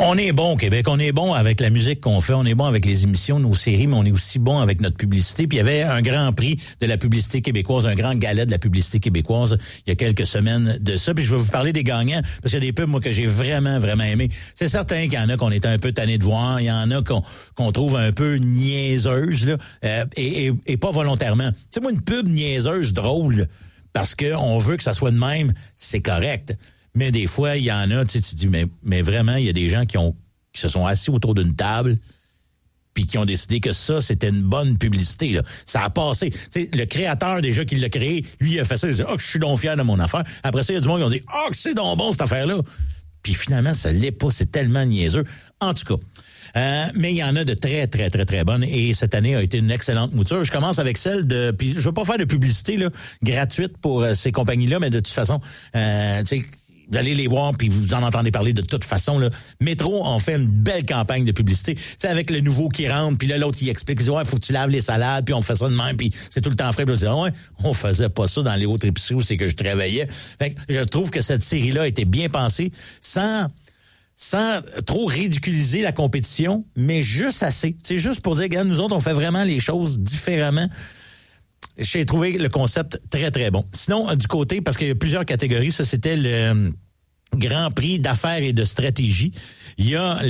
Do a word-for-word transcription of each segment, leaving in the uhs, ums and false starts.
On est bon au Québec, on est bon avec la musique qu'on fait, on est bon avec les émissions, nos séries, mais on est aussi bon avec notre publicité. Puis il y avait un grand prix de la publicité québécoise, un grand gala de la publicité québécoise il y a quelques semaines de ça. Puis je vais vous parler des gagnants, parce qu'il y a des pubs, moi, que j'ai vraiment, vraiment aimé. C'est certain qu'il y en a qu'on était un peu tanné de voir, il y en a qu'on qu'on trouve un peu niaiseuse, là, euh, et, et, et pas volontairement. Tu sais, moi, une pub niaiseuse drôle, parce que on veut que ça soit de même, c'est correct. Mais des fois, il y en a, tu sais, tu dis, mais, mais vraiment, il y a des gens qui ont qui se sont assis autour d'une table puis qui ont décidé que ça, c'était une bonne publicité, là. Ça a passé. Tu sais, le créateur, déjà, qui l'a créé, lui, il a fait ça, il a dit, « Ah, oh, je suis donc fier de mon affaire. » Après ça, il y a du monde qui ont dit, « Ah, oh, c'est donc bon, cette affaire-là. » Puis finalement, ça l'est pas, c'est tellement niaiseux. En tout cas, euh, mais il y en a de très, très, très, très bonnes, et cette année a été une excellente mouture. Je commence avec celle de... Puis je veux pas faire de publicité, là, gratuite pour euh, ces compagnies-là, mais de toute façon, euh, tu sais, vous allez les voir, puis vous en entendez parler de toute façon, là. Métro ont fait une belle campagne de publicité. C'est avec le nouveau qui rentre, puis là, l'autre, il explique, il dit, ouais, faut que tu laves les salades, puis on fait ça de même, puis c'est tout le temps frais. Puis là, ouais, on faisait pas ça dans les autres épiceries où c'est que je travaillais. Fait que je trouve que cette série-là a été bien pensée, sans... sans trop ridiculiser la compétition, mais juste assez. C'est juste pour dire, regarde, nous autres, on fait vraiment les choses différemment. J'ai trouvé le concept très, très bon. Sinon, du côté, parce qu'il y a plusieurs catégories, ça, c'était le Grand Prix d'affaires et de stratégie. Il y a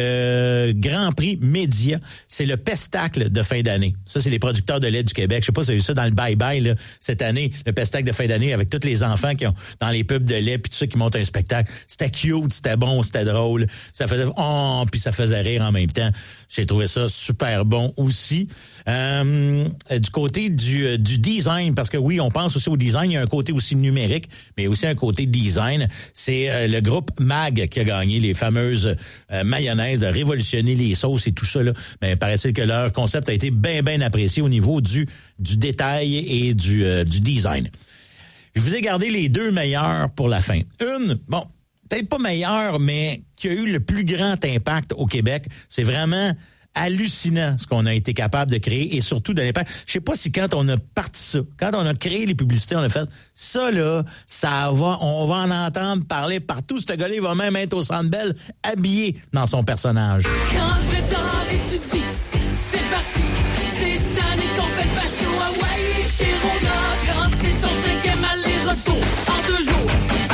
le Grand Prix média. C'est le pestacle de fin d'année. Ça, c'est les producteurs de lait du Québec. Je sais pas si vous avez vu ça dans le bye-bye, là, cette année. Le pestacle de fin d'année avec tous les enfants qui ont dans les pubs de lait puis tout ça qui montent un spectacle. C'était cute, c'était bon, c'était drôle. Ça faisait oh, puis ça faisait rire en même temps. J'ai trouvé ça super bon aussi. Euh, du côté du, du design, parce que oui, on pense aussi au design. Il y a un côté aussi numérique, mais aussi un côté design. C'est euh, le groupe Mag qui a gagné les fameuses euh, mayonnaises, de révolutionner les sauces et tout ça, là. Mais paraît-il que leur concept a été bien, bien apprécié au niveau du, du détail et du, euh, du design. Je vous ai gardé les deux meilleurs pour la fin. Une, bon, peut-être pas meilleure, mais qui a eu le plus grand impact au Québec. C'est vraiment hallucinant ce qu'on a été capable de créer et surtout de l'impact. Je sais pas si quand on a parti ça, quand on a créé les publicités, on a fait ça là, ça va, on va en entendre parler partout. Ce gars-là, il va même être au Centre Bell habillé dans son personnage. Quand le temps est tout dit, c'est parti. C'est cette année qu'on fait le bachot à Hawaii chez Rona. Quand c'est ton cinquième aller-retour en deux jours.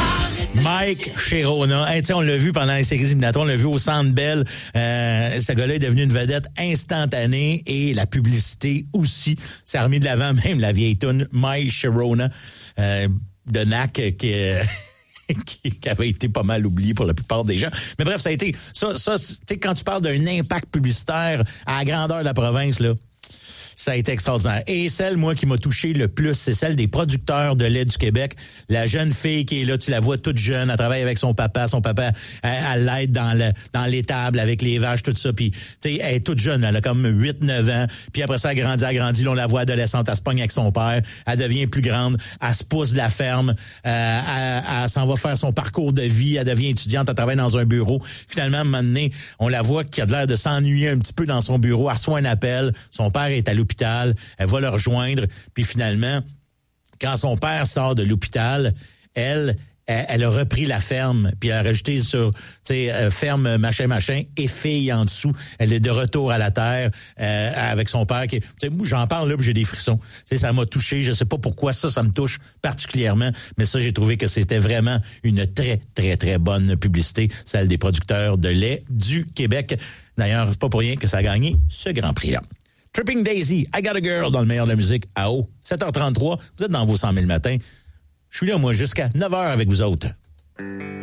Mike Chirona. Hey, on l'a vu pendant les séries éliminatoires, on l'a vu au Centre Bell. Euh, ce gars-là est devenu une vedette instantanée et la publicité aussi. Ça a remis de l'avant même la vieille toune Mike Chirona euh, de N A C qui, euh, qui, qui avait été pas mal oublié pour la plupart des gens. Mais bref, ça a été ça. Ça, tu sais, quand tu parles d'un impact publicitaire à la grandeur de la province, là. Ça a été extraordinaire. Et celle, moi, qui m'a touché le plus, c'est celle des producteurs de lait du Québec. La jeune fille qui est là, tu la vois toute jeune, elle travaille avec son papa. Son papa, elle, elle l'aide dans le dans l'étable avec les vaches, tout ça. Puis, tu sais, elle est toute jeune, elle a comme huit neuf ans. Puis après ça, elle grandit, elle grandit. Là, on la voit adolescente, elle se pogne avec son père. Elle devient plus grande. Elle se pousse de la ferme. Euh, elle, elle s'en va faire son parcours de vie. Elle devient étudiante, elle travaille dans un bureau. Finalement, à un moment donné, on la voit qui a l'air de s'ennuyer un petit peu dans son bureau. Elle reçoit un appel. Son père est à l'hôpital, elle va le rejoindre, puis finalement, quand son père sort de l'hôpital, elle, elle, elle a repris la ferme, puis elle a rajouté sur, tu sais, euh, ferme machin machin et fille en dessous. Elle est de retour à la terre euh, avec son père. Qui, tu sais, moi j'en parle là, puis j'ai des frissons. Tu sais, ça m'a touché. Je sais pas pourquoi ça, ça me touche particulièrement, mais ça, j'ai trouvé que c'était vraiment une très très très bonne publicité, celle des producteurs de lait du Québec. D'ailleurs, c'est pas pour rien que ça a gagné ce Grand Prix-là. Tripping Daisy, I Got a Girl dans le meilleur de la musique à haut. sept heures trente-trois, vous êtes dans vos cent mille matins. Je suis là, moi, jusqu'à neuf heures avec vous autres.